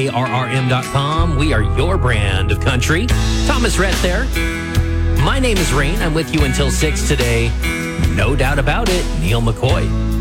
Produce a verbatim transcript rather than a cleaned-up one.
R R M dot com. We are your brand of country. Thomas Rhett there. My name is Rain. I'm with you until six today. No doubt about it, Neil McCoy.